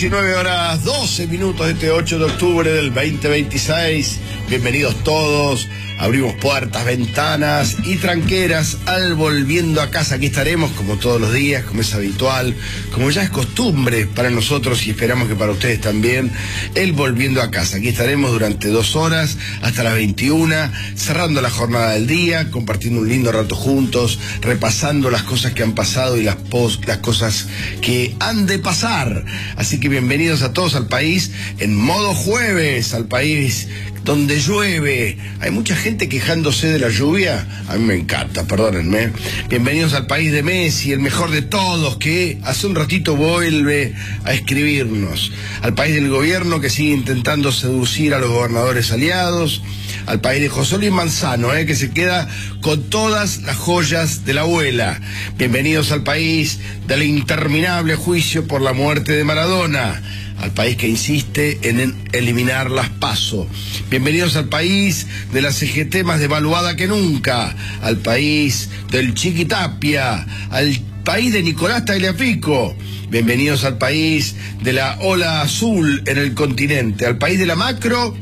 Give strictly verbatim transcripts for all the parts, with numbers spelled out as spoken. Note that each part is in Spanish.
diecinueve horas doce minutos de este ocho de octubre del veinte veintiséis. Bienvenidos todos. Abrimos puertas, ventanas y tranqueras al Volviendo a Casa. Aquí estaremos como todos los días, como es habitual, como ya es costumbre para nosotros y esperamos que para ustedes también, el Volviendo a Casa. Aquí estaremos durante dos horas hasta las veintiuna, cerrando la jornada del día, compartiendo un lindo rato juntos, repasando las cosas que han pasado y las, post, las cosas que han de pasar. Así que bienvenidos a todos al país en modo jueves, al país donde llueve. Hay mucha gente quejándose de la lluvia. A mí me encanta, perdónenme. Bienvenidos al país de Messi, el mejor de todos, que hace un ratito vuelve a escribirnos. Al país del gobierno que sigue intentando seducir a los gobernadores aliados. Al país de José Luis Manzano, eh, que se queda con todas las joyas de la abuela. Bienvenidos al país del interminable juicio por la muerte de Maradona. Al país que insiste en eliminar las PASO. Bienvenidos al país de la C G T más devaluada que nunca. Al país del Chiquitapia. Al país de Nicolás Tagliafico. Bienvenidos al país de la ola azul en el continente. Al país de la macro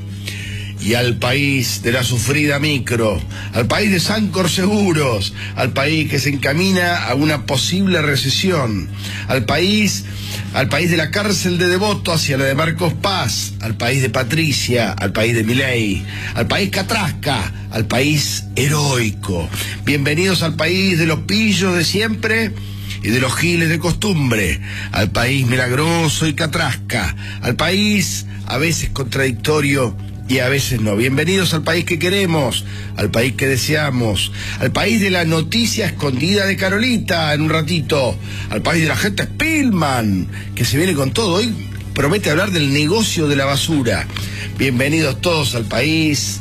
y al país de la sufrida micro, al país de Sancor Seguros, al país que se encamina a una posible recesión, al país, al país de la cárcel de Devoto hacia la de Marcos Paz, al país de Patricia, al país de Milei, al país Catrasca, al país heroico. Bienvenidos al país de los pillos de siempre y de los giles de costumbre, al país milagroso y Catrasca, al país a veces contradictorio y a veces no. Bienvenidos al país que queremos, al país que deseamos, al país de la noticia escondida de Carolita en un ratito, al país de la gente Spillman, que se viene con todo. Hoy promete hablar del negocio de la basura. Bienvenidos todos al país,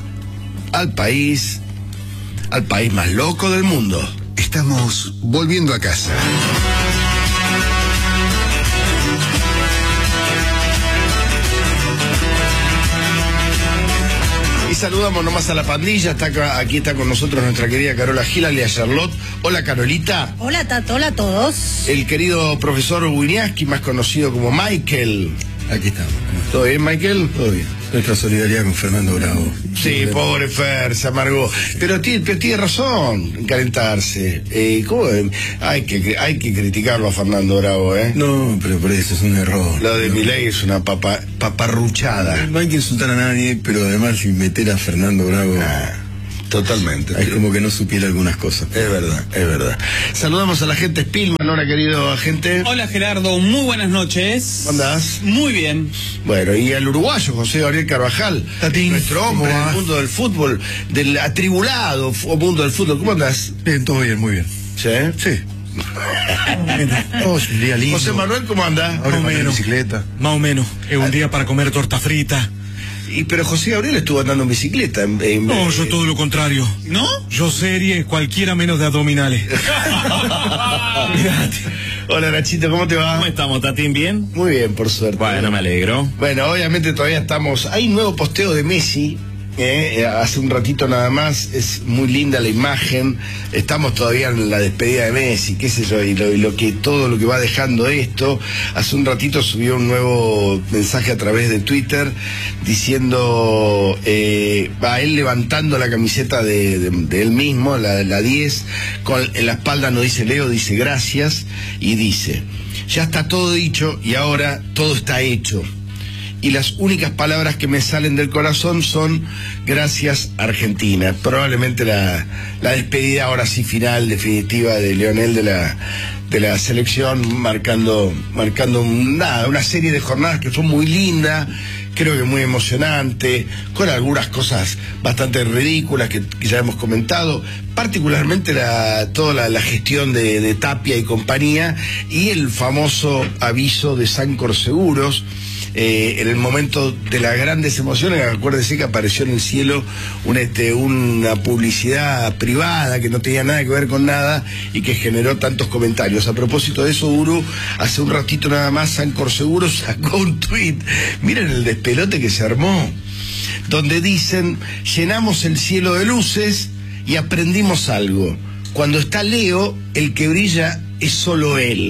al país, al país más loco del mundo. Estamos volviendo a casa. Y saludamos nomás a la pandilla. Está acá, aquí está con nosotros nuestra querida Carola Gil, alias Charlotte. Hola, Carolita. Hola, Tato, hola a todos. El querido profesor Winiaski, más conocido como Michael. Aquí estamos. ¿Todo bien, Michael? Todo bien. Nuestra solidaridad con Fernando Bravo. Sí, pobre Fer, se amargó. Pero tiene, pero tiene razón en calentarse. Eh, ¿cómo? Hay que, hay que criticarlo a Fernando Bravo, ¿eh? No, pero por eso es un error. Lo de no. Milei es una papa, paparruchada. No hay que insultar a nadie, pero además sin meter a Fernando Bravo. Ah. Totalmente. Es como que no supiera algunas cosas. Es verdad, es verdad. Saludamos a la gente Spillman, hola querido agente. Hola Gerardo, muy buenas noches. ¿Cómo andás? Muy bien. Bueno, y al uruguayo José Gabriel Carvajal, Tatín, nuestro hombre del mundo del fútbol, del atribulado mundo del fútbol. ¿Cómo andás? Bien, todo bien, muy bien. ¿Sí? Sí. Oh, es un día lindo. José Manuel, ¿cómo anda? Ahora Más o menos. bicicleta. Más o menos. Es un día para comer torta frita. Y, pero José Gabriel estuvo andando en bicicleta. En, en, No, yo todo lo contrario. ¿No? Yo serie, cualquiera menos de abdominales. Hola Nachito, ¿cómo te va? ¿Cómo estamos, Tatín? ¿Bien? Muy bien, por suerte. Bueno, me alegro. Bueno, obviamente todavía estamos... Hay un nuevo posteo de Messi, eh, hace un ratito nada más, es muy linda la imagen, estamos todavía en la despedida de Messi, qué sé yo, y lo, y lo que todo lo que va dejando esto. Hace un ratito subió un nuevo mensaje a través de Twitter diciendo, eh, va él levantando la camiseta de, de, de él mismo, la, la diez, con, en la espalda no dice Leo, dice gracias, y dice, ya está todo dicho y ahora todo está hecho. Y las únicas palabras que me salen del corazón son gracias Argentina. Probablemente la, la despedida ahora sí final, definitiva de Lionel de la, de la selección, marcando, marcando nada, una serie de jornadas que fue muy linda, creo que muy emocionante, con algunas cosas bastante ridículas que, que ya hemos comentado, particularmente la, toda la, la gestión de, de Tapia y compañía, y el famoso aviso de Sancor Seguros. Eh, en el momento de las grandes emociones, acuérdense que apareció en el cielo una, este, una publicidad privada que no tenía nada que ver con nada y que generó tantos comentarios. A propósito de eso, Uru, hace un ratito nada más, Sancor Seguros sacó un tuit, miren el despelote que se armó, donde dicen, llenamos el cielo de luces y aprendimos algo. Cuando está Leo, el que brilla es solo él.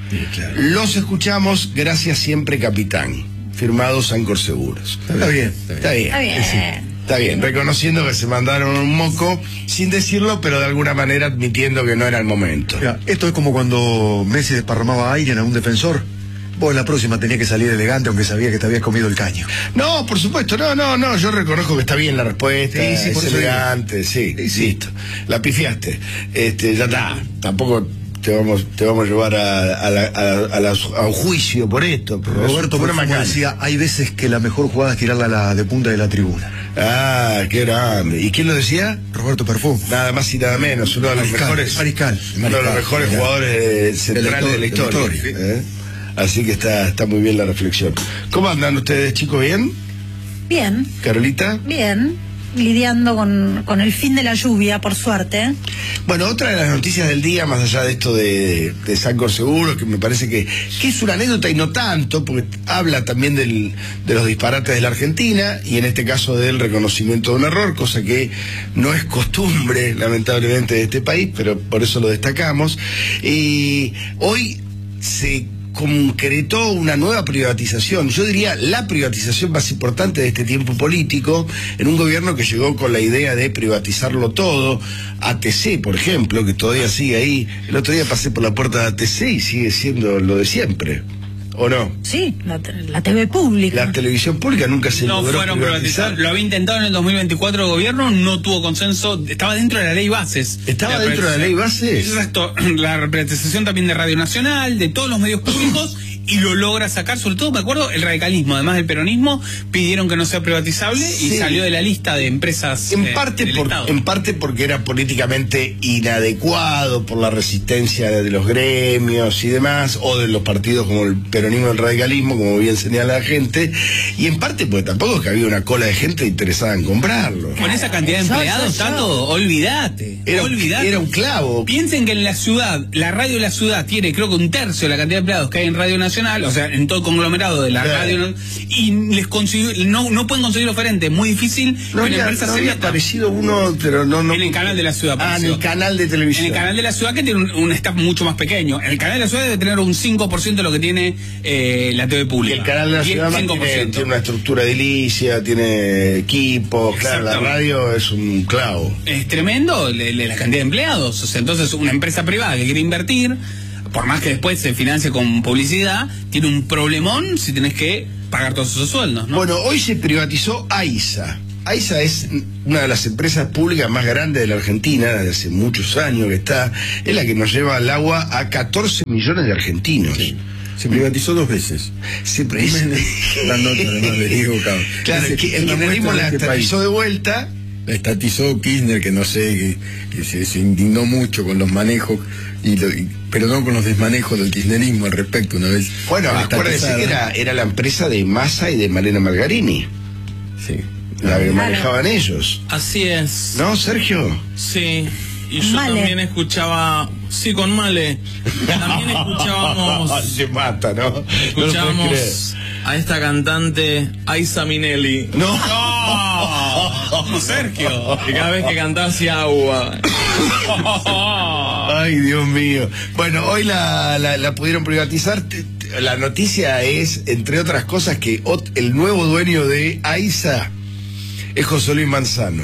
Sí, claro. Los escuchamos, gracias siempre, capitán. Firmado Sancor Seguros. Está bien, Está bien. Está bien. Sí, está bien, reconociendo que se mandaron un moco, sin decirlo, pero de alguna manera admitiendo que no era el momento. Mira, esto es como cuando Messi desparramaba aire en algún defensor. Vos la próxima tenías que salir elegante aunque sabía que te habías comido el caño. No, por supuesto, no, no, no, yo reconozco que está bien la respuesta, Sí, sí, es por eso elegante, sí, Sí, sí. listo. La pifiaste, este, ya está, tampoco te vamos, te vamos a llevar a, a, la- a- a la- a un juicio por esto. porque es Roberto pura Perfumo macana. decía, hay veces que la mejor jugada es tirarla a la de punta de la tribuna. Ah, qué grande. ¿Y quién lo decía? Roberto Perfumo. Nada más y nada menos, uno de los Mariscal, mejores, Mariscal, uno de los Mariscal, mejores Mariscal. jugadores eh, centrales de la historia. de la historia. ¿eh? Así que está, está muy bien la reflexión. ¿Cómo andan ustedes, chicos? ¿Bien? Bien, ¿Carolita? bien. Lidiando con, con el fin de la lluvia, por suerte. Bueno, otra de las noticias del día, más allá de esto de, de Sancor Seguros, que me parece que, que es una anécdota y no tanto, porque habla también del, de los disparates de la Argentina, y en este caso del reconocimiento de un error, cosa que no es costumbre, lamentablemente, de este país, pero por eso lo destacamos. Y hoy se concretó una nueva privatización, yo diría la privatización más importante de este tiempo político, en un gobierno que llegó con la idea de privatizarlo todo. A T C, por ejemplo, que todavía sigue ahí. El otro día pasé por la puerta de A T C y sigue siendo lo de siempre, ¿o no? Sí, la, la T V pública. La televisión pública nunca se No logró fueron privatizar. privatizados. Lo había intentado en el dos mil veinticuatro el gobierno, no tuvo consenso. Estaba dentro de la ley bases. ¿Estaba de dentro de la ley bases? Exacto. La privatización también de Radio Nacional, de todos los medios públicos, y lo logra sacar. Sobre todo, me acuerdo, el radicalismo, además del peronismo, pidieron que no sea privatizable y Sí. salió de la lista de empresas. En eh, parte, del por, Estado. en parte porque era políticamente inadecuado por la resistencia de los gremios y demás, o de los partidos como el peronismo y el radicalismo, como bien señala la gente, y en parte porque tampoco es que había una cola de gente interesada en comprarlo. Con esa cantidad de Yo, empleados, yo, yo. Tato, olvídate. Era, un- olvídate. era un clavo. Piensen que en la ciudad, la radio de la ciudad tiene creo que un tercio de la cantidad de empleados que hay en Radio Nacional, o sea, en todo el conglomerado de la Claro. radio, y les consiguió, no, no pueden conseguir oferente, muy difícil, No pero la había, empresa no sería había aparecido uno, pero no, no. en el canal de la ciudad. Ah, en apareció. el canal de En televisión. el canal de la ciudad, que tiene un, un staff mucho más pequeño. En el canal de la ciudad debe tener un cinco por ciento de lo que tiene eh, la T V Y pública. el canal de la ciudad cinco por tiene, ciento. tiene una estructura edilicia, tiene equipos, claro, la Exactamente. radio es un clavo. Es tremendo le- le- la cantidad de empleados. O sea, entonces una empresa privada que quiere invertir, por más que después se financie con publicidad, tiene un problemón si tenés que pagar todos esos sueldos, ¿no? Bueno, hoy se privatizó AISA. AISA es una de las empresas públicas más grandes de la Argentina, desde hace muchos años que está, es la que nos lleva al agua a catorce millones de argentinos. Se privatizó dos veces. Se pri- La nota, además, le digo, cabrón. Claro, Es- que es el una kirchnerismo muestra la de este país. estatizó de vuelta. La estatizó Kirchner, que no sé, que, que se, se indignó mucho con los manejos, y lo- y- pero no con los desmanejos del kirchnerismo al respecto una vez. Bueno, la acuérdense estatizada. que era, era la empresa de Massa y de Malena Margarini, Sí. la que manejaban ellos. Así es. ¿No, Sergio? Sí. Y yo Male. también escuchaba, sí, con Male. También escuchábamos, Se mata, ¿no? No lo puedes creer. escuchábamos a esta cantante, Aiza Minelli. No. No, Sergio. Que cada vez que cantaba hacía agua. Ay, Dios mío. Bueno, hoy la, la, la pudieron privatizar. Te- te- La noticia es, entre otras cosas, que ot- el nuevo dueño de AISA es José Luis Manzano.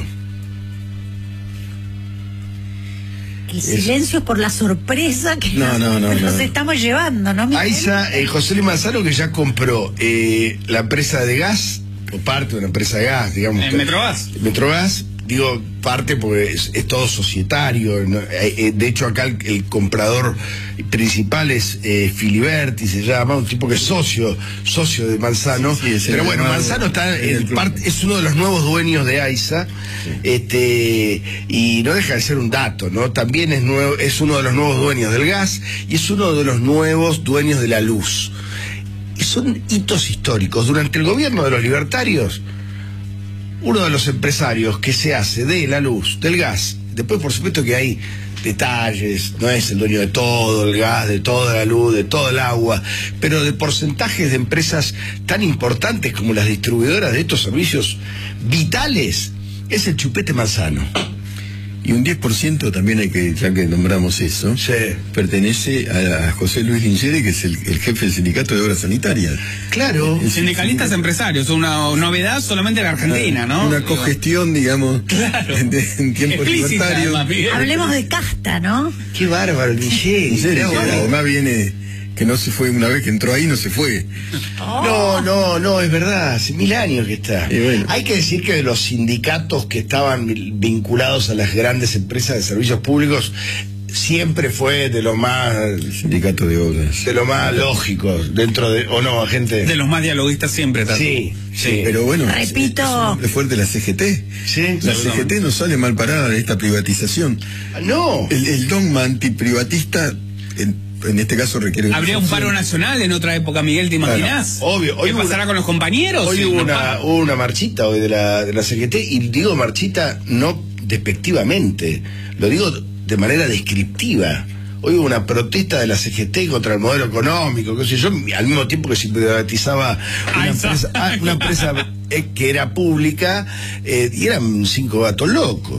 El silencio por la sorpresa que No, no, no, nos no. estamos llevando, ¿no, Miguel? AISA, eh, José Luis Manzano, que ya compró eh, la empresa de gas, o parte de una empresa de gas, digamos. ¿En Metrogas? Metrogas, digo parte porque es, es todo societario, ¿no? Eh, eh, de hecho acá el, el comprador principal es eh, Filiberti, se llama, un tipo que es socio, socio de Manzano. Sí, sí, es el pero bueno, nuevo- Manzano está es en el club. parte, es uno de los nuevos dueños de AISA, este, y no deja de ser un dato, ¿no? También es nuevo, es uno de los nuevos dueños del gas y es uno de los nuevos dueños de la luz. Y son hitos históricos. Durante el gobierno de los libertarios, uno de los empresarios que se hace de la luz, del gas, después por supuesto que hay detalles, no es el dueño de todo el gas, de toda la luz, de todo el agua, pero de porcentajes de empresas tan importantes como las distribuidoras de estos servicios vitales, es el Chupete Manzano. Y un diez por ciento también hay que, ya que nombramos eso, Sí. pertenece a, a José Luis Lingeri, que es el, el jefe del sindicato de obras sanitarias. Claro. Es- Sindicalistas empresarios, una novedad solamente en Argentina, ¿no? Una cogestión, digamos, Claro. de- en tiempo Explícita, libertario. además, Miguel. Hablemos de casta, ¿no? Qué bárbaro el Lingeri. En serio, Mirá que vos. además viene, que no se fue, una vez que entró ahí no se fue. No, no, no, es verdad, hace mil años que está. Y bueno. Hay que decir que de los sindicatos que estaban vinculados a las grandes empresas de servicios públicos, siempre fue de lo más, Sindicato de obras. de lo más lógico, dentro de, o no, gente. De los más dialoguistas siempre, Tato. Sí, sí. Pero bueno, Repito. es un nombre fuerte la C G T. Sí, La C G T no sale mal parada de esta privatización. No. El, el dogma antiprivatista, en, en este caso requiere... Habría un paro nacional en otra época, Miguel, ¿te imaginás? Claro, obvio. Hoy ¿Qué hubo pasará una- con los compañeros? Hoy Sí, hubo no una, para. hubo una marchita hoy de la, de la C G T, y digo marchita no despectivamente, lo digo de manera descriptiva. Hoy hubo una protesta de la C G T contra el modelo económico, qué sé yo, al mismo tiempo que se privatizaba una Ay, empresa, ah, una empresa eh, que era pública, eh, y eran cinco gatos locos,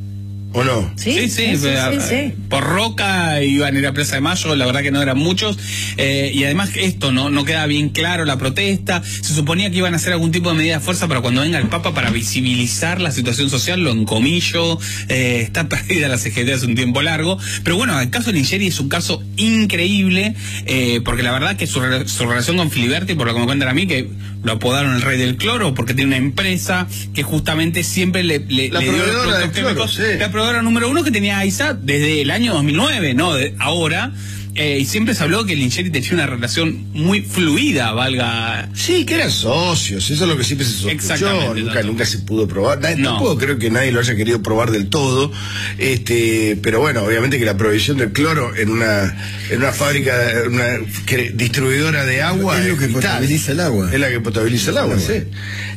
¿o no? Sí, Sí, sí, sí, a- sí, sí. por Roca iban a ir a Plaza de Mayo, la verdad que no eran muchos, eh, y además esto no, no queda bien claro, la protesta, se suponía que iban a hacer algún tipo de medida de fuerza para cuando venga el Papa para visibilizar la situación social, lo encomillo, eh, está perdida la C G T hace un tiempo largo, pero bueno, el caso de Lingeri es un caso increíble, eh, porque la verdad que su, re- su relación con Filiberti, por lo que me cuentan a mí, que lo apodaron el rey del cloro, porque tiene una empresa que justamente siempre le, le, La le dio los proveedora productos del cloro, químicos, sí. la proveedora número uno que tenía A I S A desde el año dos mil nueve, no de ahora, eh, y siempre se habló que Lingeri tenía una relación muy fluida, valga. Sí, que eran socios, eso es lo que siempre se sospechó, Exactamente, nunca, Tato. nunca se pudo probar, nadie, No. tampoco creo que nadie lo haya querido probar del todo, este, pero bueno, obviamente que la provisión del cloro en una, en una fábrica, una que- distribuidora de agua Es lo que vital. potabiliza el agua. Es la que potabiliza el agua, sí.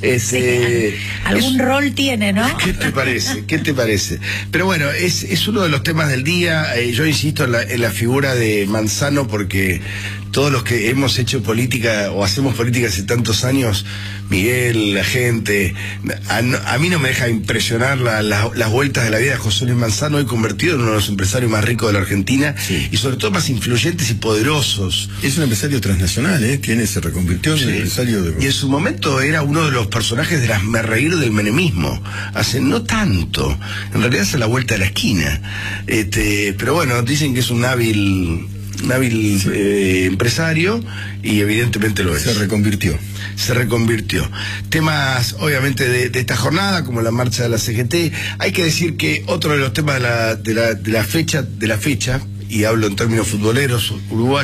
Este, Algún es- rol tiene, ¿no? ¿Qué te parece? ¿Qué te parece? Pero bueno, es, es uno de los temas del día. Eh, yo insisto en la, en la figura de Manzano, porque todos los que hemos hecho política o hacemos política hace tantos años, Miguel, la gente, a, no- a mí no me deja impresionar la- la- las vueltas de la vida de José Luis Manzano, hoy convertido en uno de los empresarios más ricos de la Argentina, Sí. y sobre todo más influyentes y poderosos. Es un empresario transnacional, ¿eh? Tiene, se reconvirtió en Sí. un empresario de... Y en su momento era uno de los personajes de las me reír del menemismo. Hace no tanto. En realidad es a la vuelta de la esquina. Este, pero bueno, dicen que es un hábil, un hábil eh, empresario, y evidentemente lo es. Se reconvirtió. Se reconvirtió. Temas, obviamente, de, de esta jornada, como la marcha de la C G T. Hay que decir que otro de los temas de la, de la, de la fecha, de la fecha, y hablo en términos futboleros, uruguayos,